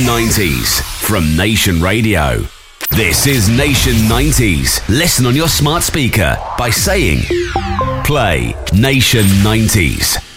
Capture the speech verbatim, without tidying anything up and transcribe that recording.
nineties from Nation Radio. This is Nation nineties. Listen on your smart speaker by saying, play Nation nineties.